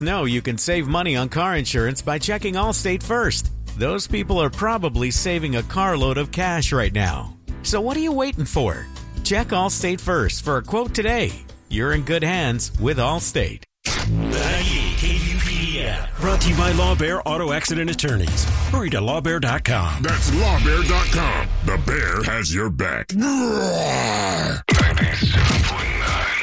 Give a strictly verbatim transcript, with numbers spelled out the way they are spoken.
know you can save money on car insurance by checking Allstate first. Those people are probably saving a carload of cash right now. So what are you waiting for? Check Allstate first for a quote today. You're in good hands with Allstate. The ninety-eight K U P D app. Brought to you by Law Bear Auto Accident Attorneys. Hurry to law bear dot com. That's law bear dot com. The Bear has your back. ninety-seven point nine